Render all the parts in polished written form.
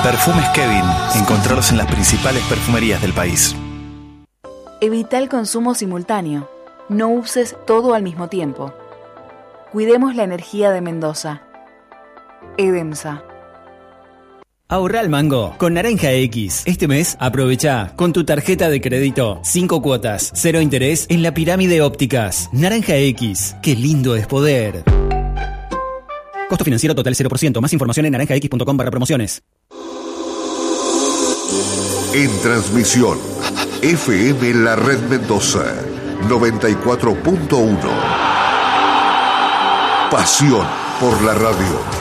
Perfumes Kevin. Encontralos en las principales perfumerías del país. Evita el consumo simultáneo. No uses todo al mismo tiempo. Cuidemos la energía de Mendoza. Edemsa. Ahorra al mango con Naranja X. Este mes aprovecha con tu tarjeta de crédito 5 cuotas, 0 interés en la Pirámide Ópticas. Naranja X. Qué lindo es poder. Costo financiero total 0%. Más información en naranjax.com/promociones. En transmisión, FM La Red Mendoza, 94.1. Pasión por la radio.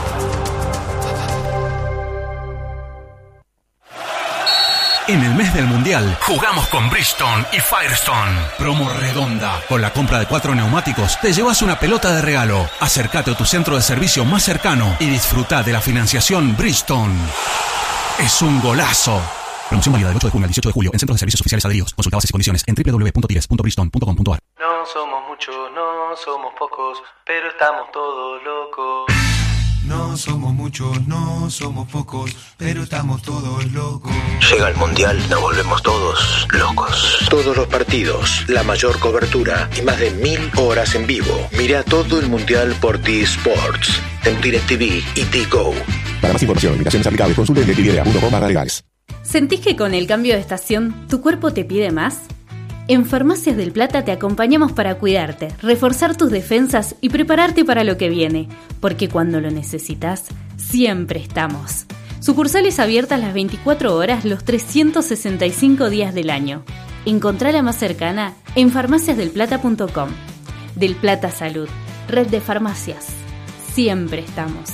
En el mes del Mundial, jugamos con Bridgestone y Firestone. Promo redonda. Con la compra de 4 neumáticos, te llevas una pelota de regalo. Acércate a tu centro de servicio más cercano y disfruta de la financiación Bridgestone. Es un golazo. Promoción válida del 8 de junio al 18 de julio en centros de servicios oficiales adheridos. Consulta bases y condiciones en www.tires.bridgestone.com.ar. No somos muchos, no somos pocos, pero estamos todos locos. No somos muchos, no somos pocos, pero estamos todos locos. Llega el Mundial, nos volvemos todos locos. Todos los partidos, la mayor cobertura y más de 1000 horas en vivo. Mira todo el Mundial por T-Sports, en DirecTV y T-Go. Para más información, limitaciones aplicables, consulte directvidea.com/legales. ¿Sentís que con el cambio de estación tu cuerpo te pide más? En Farmacias del Plata te acompañamos para cuidarte, reforzar tus defensas y prepararte para lo que viene, porque cuando lo necesitas, siempre estamos. Sucursales abiertas las 24 horas, los 365 días del año. Encontrá la más cercana en farmaciasdelplata.com. Del Plata Salud, red de farmacias. Siempre estamos.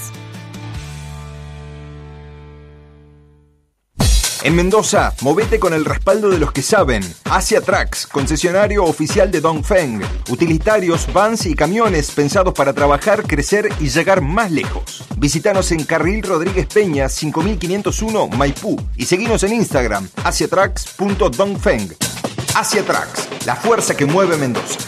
En Mendoza, movete con el respaldo de los que saben. Asia Trucks, concesionario oficial de Dongfeng. Utilitarios, vans y camiones pensados para trabajar, crecer y llegar más lejos. Visítanos en Carril Rodríguez Peña, 5501, Maipú. Y seguinos en Instagram, asiatrucks.dongfeng. Asia Trucks, la fuerza que mueve Mendoza.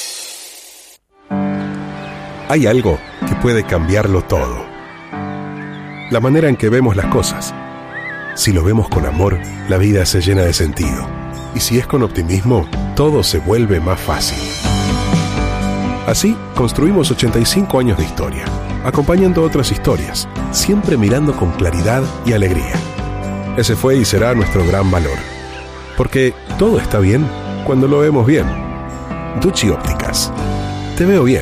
Hay algo que puede cambiarlo todo. La manera en que vemos las cosas. Si lo vemos con amor, la vida se llena de sentido. Y si es con optimismo, todo se vuelve más fácil. Así, construimos 85 años de historia, acompañando otras historias, siempre mirando con claridad y alegría. Ese fue y será nuestro gran valor. Porque todo está bien cuando lo vemos bien. Duchi Ópticas. Te veo bien.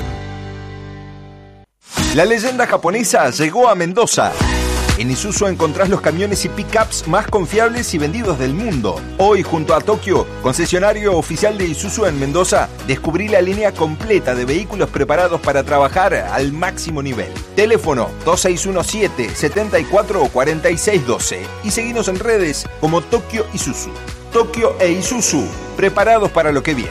La leyenda japonesa llegó a Mendoza. En Isuzu encontrás los camiones y pickups más confiables y vendidos del mundo. Hoy, junto a Tokio, concesionario oficial de Isuzu en Mendoza, descubrí la línea completa de vehículos preparados para trabajar al máximo nivel. Teléfono 2617-744612 y seguinos en redes como Tokio Isuzu. Tokio e Isuzu, preparados para lo que viene.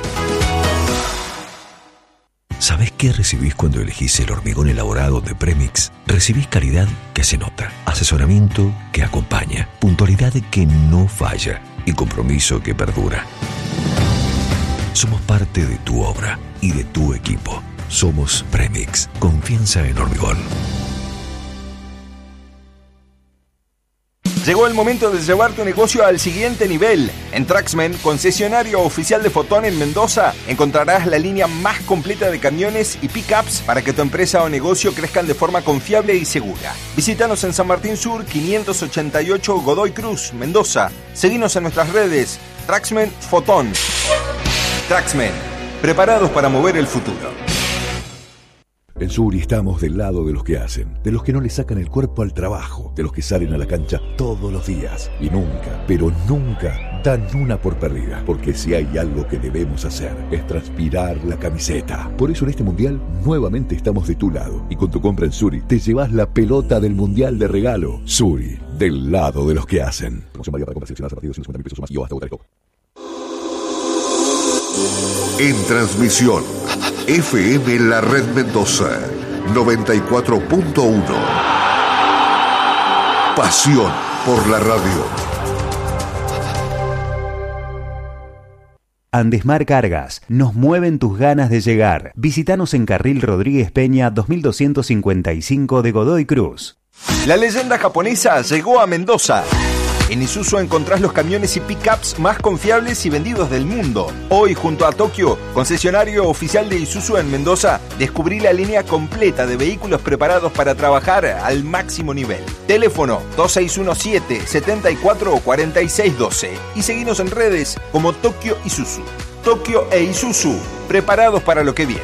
¿Sabés qué recibís cuando elegís el hormigón elaborado de Premix? Recibís calidad que se nota, asesoramiento que acompaña, puntualidad que no falla y compromiso que perdura. Somos parte de tu obra y de tu equipo. Somos Premix, confianza en hormigón. Llegó el momento de llevar tu negocio al siguiente nivel. En Traxmen, concesionario oficial de Fotón en Mendoza, encontrarás la línea más completa de camiones y pickups para que tu empresa o negocio crezcan de forma confiable y segura. Visítanos en San Martín Sur, 588 Godoy Cruz, Mendoza. Seguinos en nuestras redes, Traxmen Fotón. Traxmen, preparados para mover el futuro. En Suri estamos del lado de los que hacen, de los que no le sacan el cuerpo al trabajo, de los que salen a la cancha todos los días y nunca, pero nunca dan una por perdida, porque si hay algo que debemos hacer es transpirar la camiseta. Por eso en este Mundial nuevamente estamos de tu lado y con tu compra en Suri te llevas la pelota del Mundial de regalo. Suri, del lado de los que hacen. Promoción válida para compras seleccionadas a partir de 150.000 pesos o más y o hasta Botareco. En transmisión, FM La Red Mendoza, 94.1. Pasión por la radio. Andesmar Cargas, nos mueven tus ganas de llegar. Visítanos en Carril Rodríguez Peña 2255 de Godoy Cruz. La leyenda japonesa llegó a Mendoza. En Isuzu encontrás los camiones y pickups más confiables y vendidos del mundo. Hoy, junto a Tokio, concesionario oficial de Isuzu en Mendoza, descubrí la línea completa de vehículos preparados para trabajar al máximo nivel. Teléfono 2617-744612 y seguinos en redes como Tokio Isuzu. Tokio e Isuzu, preparados para lo que viene.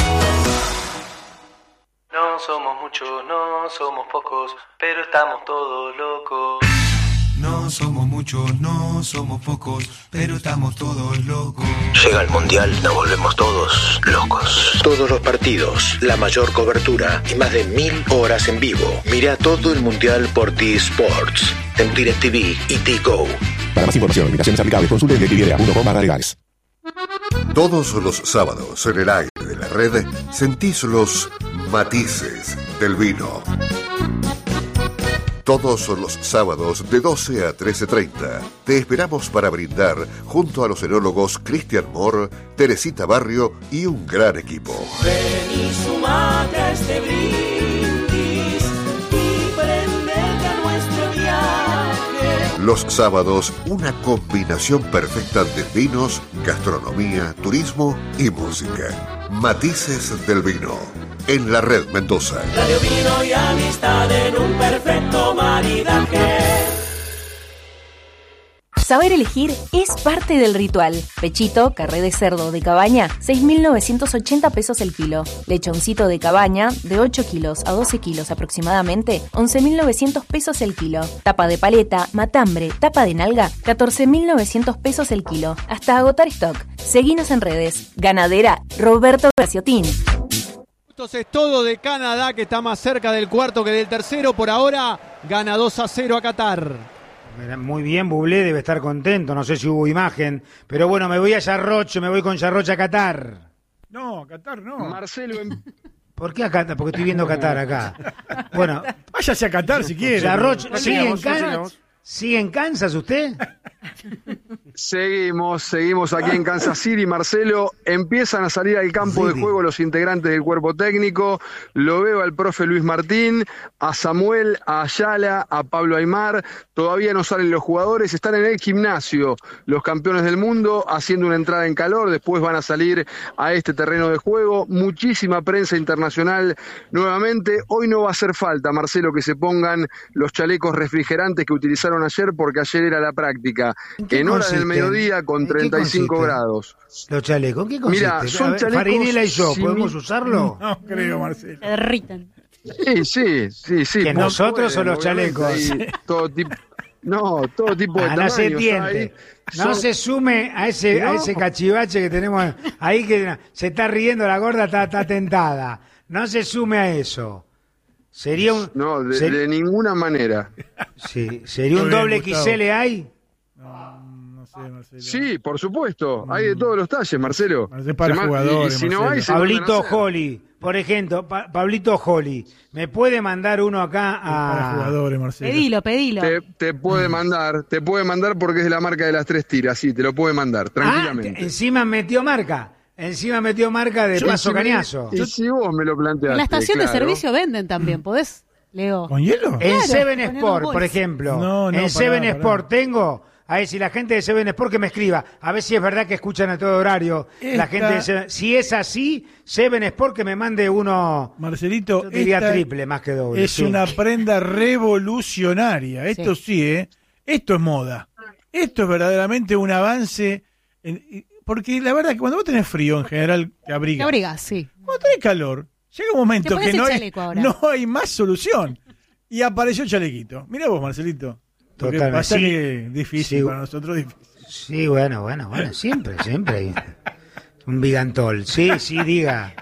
No somos muchos, no somos pocos, pero estamos todos locos. No somos muchos, no somos pocos, pero estamos todos locos. Llega el Mundial, nos volvemos todos locos. Todos los partidos, la mayor cobertura y más de 1000 horas en vivo. Mira todo el Mundial por T-Sports, en DirecTV y T-Go. Para más información, invitaciones aplicables, consulte en directv.com/legales. Todos los sábados en el aire de la red sentís los matices del vino. Todos los sábados de 12 a 13:30 te esperamos para brindar junto a los enólogos Cristian Moore, Teresita Barrio y un gran equipo. Ven y sumate a este brindis y prendete a nuestro viaje. Los sábados, una combinación perfecta de vinos, gastronomía, turismo y música. Matices del vino. En la red Mendoza. Radio, vino y amistad en un perfecto maridaje. Saber elegir es parte del ritual. Pechito, carré de cerdo de cabaña, 6.980 pesos el kilo. Lechoncito de cabaña, de 8 kilos a 12 kilos aproximadamente, 11.900 pesos el kilo. Tapa de paleta, matambre, tapa de nalga, 14.900 pesos el kilo. Hasta agotar stock. Seguinos en redes. Ganadera Roberto Graciotín. Es todo de Canadá, que está más cerca del cuarto que del tercero. Por ahora gana 2-0 a Qatar. Muy bien, Bublé debe estar contento. No sé si hubo imagen, pero bueno, me voy a Yarroch, me voy con Yarroch a Qatar. No, Qatar no. Marcelo. ¿Por qué a Qatar? Porque estoy viendo Qatar acá. Bueno, váyase a Qatar si quiere. Yarroch, ¿sigue en Kansas usted? Seguimos aquí en Kansas City, Marcelo. Empiezan a salir al campo de juego los integrantes del cuerpo técnico. Lo veo al profe Luis Martín, a Samuel, a Ayala, a Pablo Aymar. Todavía no salen los jugadores. Están en el gimnasio los campeones del mundo haciendo una entrada en calor. Después van a salir a este terreno de juego. Muchísima prensa internacional nuevamente. Hoy no va a hacer falta, Marcelo, que se pongan los chalecos refrigerantes que utilizaron ayer, porque ayer era la práctica. En horas del mediodía con 35 grados. ¿Los chalecos? ¿Qué consiste? Mira, son chalecos... Farinela y yo, ¿podemos usarlo? No creo, Marcelo. Se derritan. Sí. ¿Que nosotros o los chalecos? Todo tipo de tamaños. No se tiente. No se sume a ese cachivache que tenemos ahí, que se está riendo la gorda, está tentada. No se sume a eso. Sería un... No, de ninguna manera. Sí, ¿sería un doble XL ahí? No sé, Marcelo. Sí, por supuesto. Hay de todos los talles, Marcelo. Es para jugadores, y si no hay, Pablito Holly, por ejemplo, Pablito Holly, ¿me puede mandar uno acá a... Para jugadores, Pedilo. Marcelo. Te puede mandar porque es de la marca de las 3 tiras, sí, te lo puede mandar, tranquilamente. Encima metió marca de Paso Cañazo. Y si vos me lo planteaste. En la estación claro. de servicio venden también, ¿podés, Leo? ¿Con hielo? En Seven Sport, por ejemplo. En Seven Sport tengo... A ver, si la gente de Seven Sport que me escriba, a ver si es verdad que escuchan a todo horario. La gente de Seven, si es así, Seven Sport que me mande uno. Marcelito, yo diría triple más que doble. Es una prenda revolucionaria. Esto sí, esto es moda. Esto es verdaderamente un avance. Porque la verdad que cuando vos tenés frío en general te abrigas. Te abrigas, sí. Cuando tenés calor, llega un momento que no hay más solución. Y apareció el chalequito. Mirá vos, Marcelito. Totalmente. Pasa que es difícil para nosotros. Difícil. Sí, bueno, siempre. Un bigantol. Sí, diga.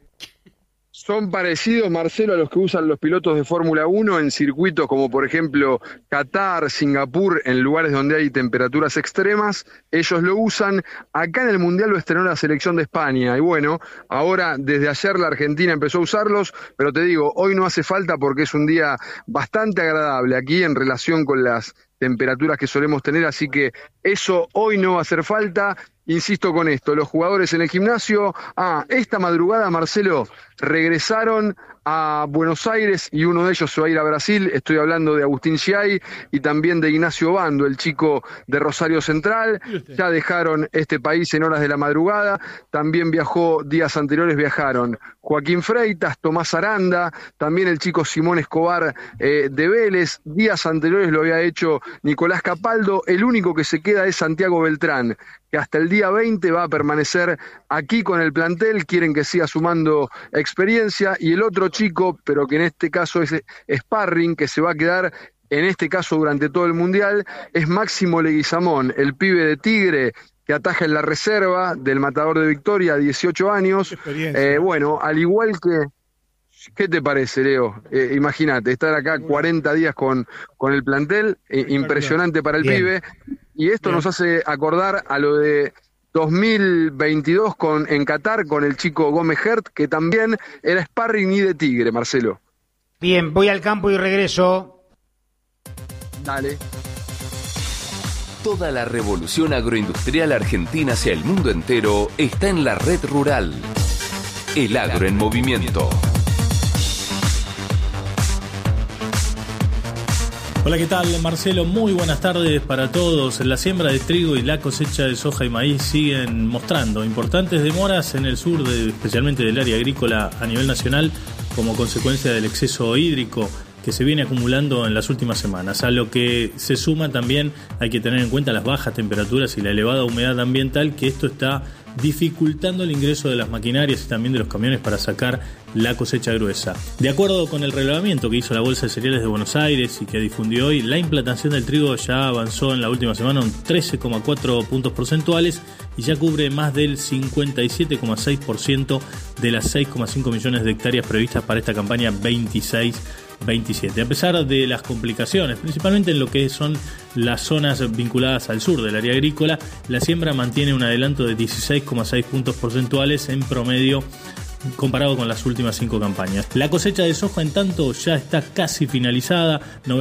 Son parecidos, Marcelo, a los que usan los pilotos de Fórmula 1 en circuitos como, por ejemplo, Qatar, Singapur, en lugares donde hay temperaturas extremas. Ellos lo usan. Acá en el Mundial lo estrenó la selección de España. Y bueno, ahora, desde ayer la Argentina empezó a usarlos, pero te digo, hoy no hace falta porque es un día bastante agradable aquí en relación con las temperaturas que solemos tener, así que eso hoy no va a hacer falta. Insisto con esto, los jugadores en el gimnasio, esta madrugada, Marcelo, regresaron a Buenos Aires y uno de ellos se va a ir a Brasil. Estoy hablando de Agustín Giai y también de Ignacio Bando, el chico de Rosario Central. Ya dejaron este país en horas de la madrugada. También días anteriores viajaron Joaquín Freitas, Tomás Aranda, también el chico Simón Escobar de Vélez. Días anteriores lo había hecho Nicolás Capaldo. El único que se queda es Santiago Beltrán, que hasta el día 20 va a permanecer aquí con el plantel. Quieren que siga sumando experiencia. Y el otro chico, pero que en este caso es sparring, que se va a quedar en este caso durante todo el Mundial, es Máximo Leguizamón, el pibe de Tigre, que ataja en la reserva del Matador de Victoria, 18 años. Bueno, al igual que... ¿Qué te parece, Leo? Imagínate, estar acá 40 días con el plantel, impresionante para el pibe. Y esto nos hace acordar a lo de 2022 en Qatar con el chico Gómez Hert, que también era sparring y de Tigre, Marcelo. Bien, voy al campo y regreso. Dale. Toda la revolución agroindustrial argentina hacia el mundo entero está en la red rural. El agro en movimiento. Hola, ¿qué tal, Marcelo? Muy buenas tardes para todos. La siembra de trigo y la cosecha de soja y maíz siguen mostrando importantes demoras en el sur, especialmente del área agrícola a nivel nacional, como consecuencia del exceso hídrico que se viene acumulando en las últimas semanas. A lo que se suma también, hay que tener en cuenta las bajas temperaturas y la elevada humedad ambiental, que esto está dificultando el ingreso de las maquinarias y también de los camiones para sacar la cosecha gruesa. De acuerdo con el relevamiento que hizo la Bolsa de Cereales de Buenos Aires y que difundió hoy, la implantación del trigo ya avanzó en la última semana un 13,4 puntos porcentuales y ya cubre más del 57,6% de las 6,5 millones de hectáreas previstas para esta campaña 26-27. A pesar de las complicaciones, principalmente en lo que son las zonas vinculadas al sur del área agrícola, la siembra mantiene un adelanto de 16,6 puntos porcentuales en promedio comparado con las últimas 5 campañas. La cosecha de soja, en tanto, ya está casi finalizada.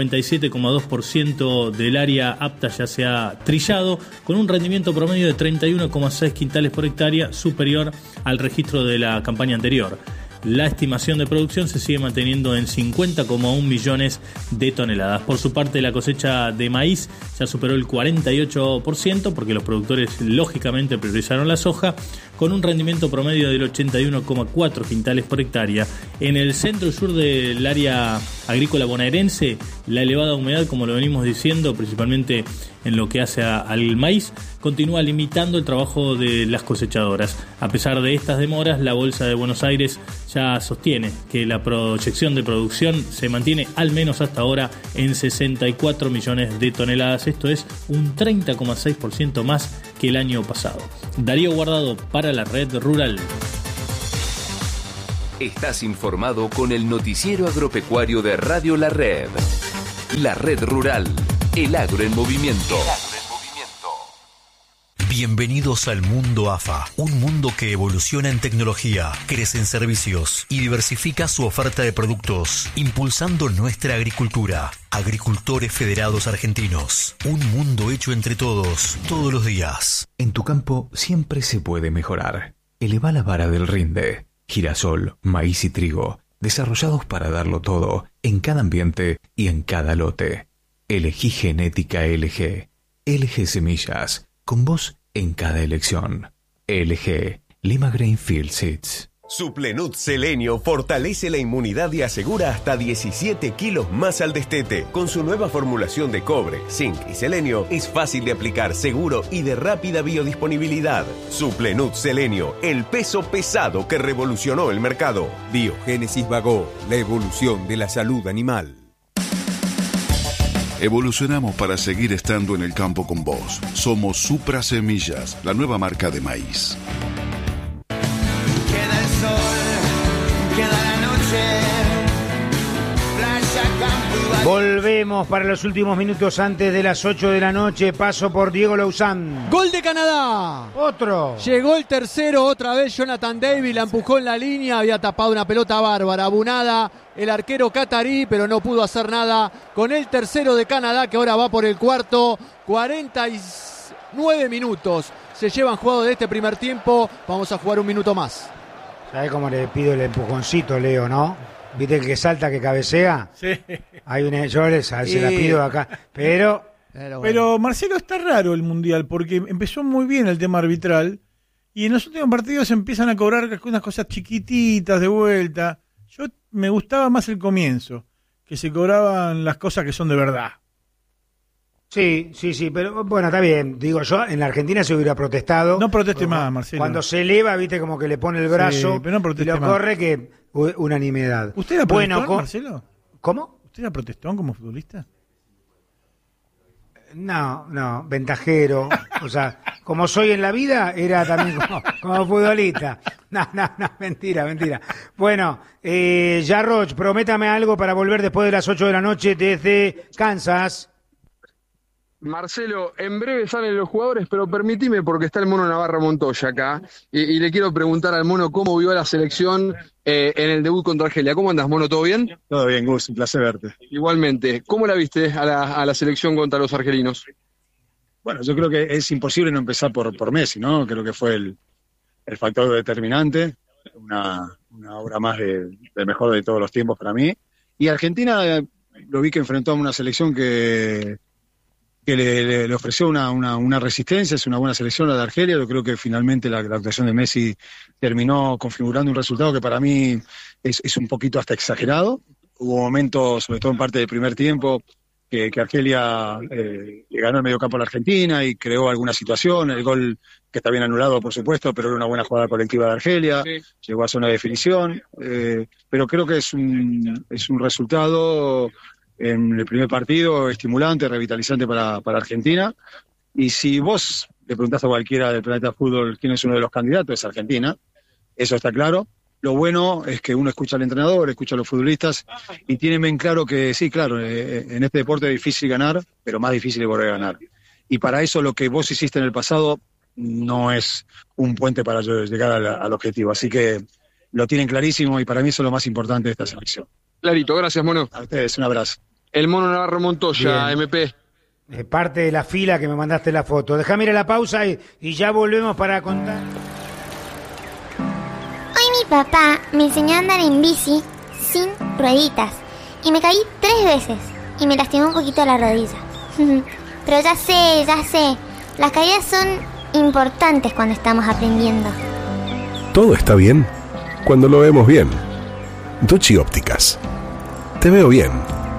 97,2% del área apta ya se ha trillado, con un rendimiento promedio de 31,6 quintales por hectárea, superior al registro de la campaña anterior. La estimación de producción se sigue manteniendo en 50,1 millones de toneladas. Por su parte, la cosecha de maíz ya superó el 48%, porque los productores lógicamente priorizaron la soja, con un rendimiento promedio del 81,4 quintales por hectárea. En el centro y sur del área agrícola bonaerense, la elevada humedad, como lo venimos diciendo, principalmente en lo que hace al maíz, continúa limitando el trabajo de las cosechadoras. A pesar de estas demoras, la Bolsa de Buenos Aires ya sostiene que la proyección de producción se mantiene al menos hasta ahora en 64 millones de toneladas. Esto es un 30,6% más que el año pasado. Darío Guardado para la Red Rural. Estás informado con el noticiero agropecuario de Radio La Red. La Red Rural. El agro en movimiento. Bienvenidos al mundo AFA, un mundo que evoluciona en tecnología, crece en servicios y diversifica su oferta de productos, impulsando nuestra agricultura. Agricultores Federados Argentinos, un mundo hecho entre todos, todos los días. En tu campo siempre se puede mejorar. Eleva la vara del rinde. Girasol, maíz y trigo, desarrollados para darlo todo, en cada ambiente y en cada lote. Elegí genética LG. LG Semillas, con vos en cada elección. LG, Lima Grainfield Seeds. Suplenut Selenio fortalece la inmunidad y asegura hasta 17 kilos más al destete. Con su nueva formulación de cobre, zinc y selenio, es fácil de aplicar, seguro y de rápida biodisponibilidad. Suplenut Selenio, el peso pesado que revolucionó el mercado. Biogénesis Bagó, la evolución de la salud animal. Evolucionamos para seguir estando en el campo con vos. Somos Supra Semillas, la nueva marca de maíz. Queda el sol, queda la noche, playa, campo y Volvemos para los últimos minutos antes de las 8 de la noche. Paso por Diego Lauzán. ¡Gol de Canadá! ¡Otro! Llegó el tercero, otra vez Jonathan David, la empujó en la línea, había tapado una pelota bárbara, Bunada, el arquero catarí, pero no pudo hacer nada con el tercero de Canadá, que ahora va por el cuarto. 49 minutos se llevan jugado de este primer tiempo, vamos a jugar un minuto más. ¿Sabés cómo le pido el empujoncito, Leo, no? ¿Viste el que salta, que cabecea? Sí. Hay una, yo se la pido acá, pero Marcelo, está raro el Mundial, porque empezó muy bien el tema arbitral, y en los últimos partidos empiezan a cobrar unas cosas chiquititas de vuelta. Yo me gustaba más el comienzo, que se cobraban las cosas que son de verdad. Sí, pero bueno, está bien. Digo, yo en la Argentina se hubiera protestado. No proteste más, Marcelo. Cuando se eleva, viste, como que le pone el brazo, pero no y lo corre, que unanimidad. ¿Usted era protestón, Marcelo? ¿Cómo? ¿Usted era protestón como futbolista? No, ventajero. O sea, como soy en la vida, era también como futbolista. No, mentira. Bueno, Jarroch, prométame algo para volver después de las 8 de la noche desde Kansas. Marcelo, en breve salen los jugadores, pero permitime, porque está el Mono Navarro Montoya acá, y le quiero preguntar al Mono cómo vio la selección en el debut contra Argelia. ¿Cómo andas, Mono? ¿Todo bien? Todo bien, Gus, un placer verte. Igualmente. ¿Cómo la viste a la selección contra los argelinos? Bueno, yo creo que es imposible no empezar por Messi, ¿no? Creo que fue el factor determinante, una obra más del mejor de todos los tiempos para mí. Y Argentina lo vi que enfrentó a una selección que le ofreció una resistencia. Es una buena selección la de Argelia. Yo creo que finalmente la actuación de Messi terminó configurando un resultado que para mí es un poquito hasta exagerado. Hubo momentos, sobre todo en parte del primer tiempo, que Argelia le ganó el mediocampo a la Argentina y creó alguna situación. El gol, que está bien anulado, por supuesto, pero era una buena jugada colectiva de Argelia. Sí. Llegó a zona de definición. Pero creo que es un resultado en el primer partido estimulante, revitalizante para Argentina. Y si vos le preguntás a cualquiera del Planeta Fútbol quién es uno de los candidatos, es Argentina. Eso está claro. Lo bueno es que uno escucha al entrenador, escucha a los futbolistas y tiene bien claro que sí, claro, en este deporte es difícil ganar, pero más difícil es volver a ganar. Y para eso lo que vos hiciste en el pasado no es un puente para llegar al objetivo. Así que lo tienen clarísimo y para mí eso es lo más importante de esta selección. Clarito, gracias, Mono. A ustedes, un abrazo. El Mono Navarro Montoya, bien. MP. Parte de la fila que me mandaste la foto. Déjame ir a la pausa y ya volvemos para contar. Hoy mi papá me enseñó a andar en bici sin rueditas y me caí 3 veces y me lastimó un poquito la rodilla. Pero ya sé, las caídas son importantes cuando estamos aprendiendo. Todo está bien cuando lo vemos bien. Ducci Ópticas. Te veo bien.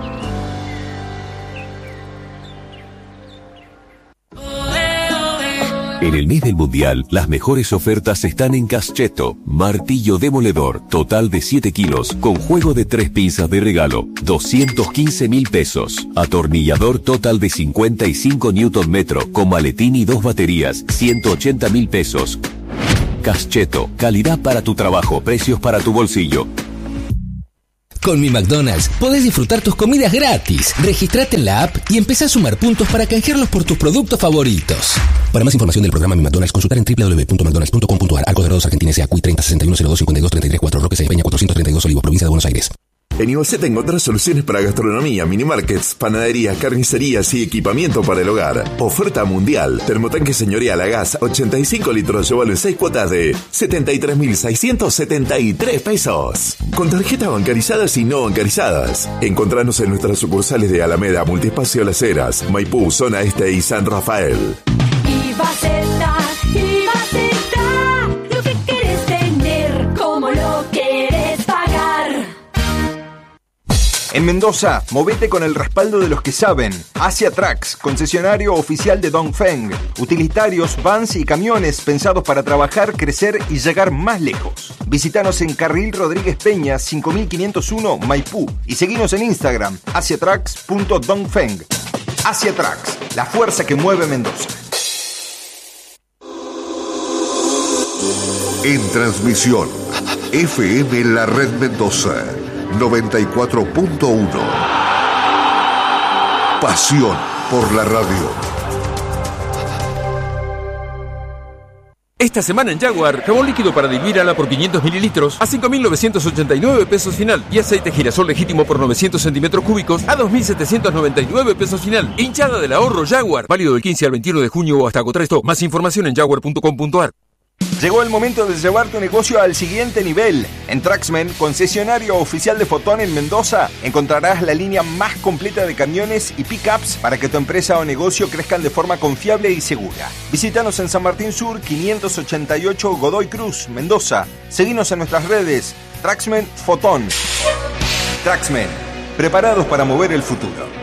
En el mes del Mundial, las mejores ofertas están en Caschetto. Martillo demoledor, total de 7 kilos, con juego de 3 pinzas de regalo, 215.000 pesos. Atornillador total de 55 Nm, con maletín y 2 baterías, 180.000 pesos. Caschetto, calidad para tu trabajo, precios para tu bolsillo. Con Mi McDonald's podés disfrutar tus comidas gratis. Registrate en la app y empezá a sumar puntos para canjearlos por tus productos favoritos. Para más información del programa Mi McDonald's, consultar en www.mcdonalds.com.ar. Arcos Dorados Argentina S.A. CUI 30 61 02 52 33 4 Roque C. Peña 432 Olivos, provincia de Buenos Aires. En Ivoceta encontrás soluciones para gastronomía, minimarkets, panaderías, carnicerías y equipamiento para el hogar. Oferta mundial. Termotanque señorial a gas, 85 litros, llévalo en 6 cuotas de 73.673 pesos. Con tarjetas bancarizadas y no bancarizadas. Encontranos en nuestras sucursales de Alameda, Multiespacio Las Heras, Maipú, Zona Este y San Rafael. Ivoceta, lo que quieres tener, como lo quieres pagar. En Mendoza, movete con el respaldo de los que saben. Asia Trucks, concesionario oficial de Dongfeng. Utilitarios, vans y camiones pensados para trabajar, crecer y llegar más lejos. Visítanos en Carril Rodríguez Peña, 5501, Maipú. Y seguinos en Instagram, asiatrucks.dongfeng. Asia Trucks, la fuerza que mueve Mendoza. En transmisión, FM La Red Mendoza, 94.1. Pasión por la radio. Esta semana en Jaguar, jabón líquido para diluir ala por 500 mililitros a 5.989 pesos final y aceite girasol legítimo por 900 centímetros cúbicos a 2.799 pesos final. Hinchada del ahorro Jaguar, válido del 15 al 21 de junio o hasta agotar stock. Más información en jaguar.com.ar. Llegó el momento de llevar tu negocio al siguiente nivel. En Traxmen, concesionario oficial de Fotón en Mendoza, encontrarás la línea más completa de camiones y pickups para que tu empresa o negocio crezcan de forma confiable y segura. Visítanos en San Martín Sur, 588 Godoy Cruz, Mendoza. Seguinos en nuestras redes, Traxmen Fotón. Traxmen, preparados para mover el futuro.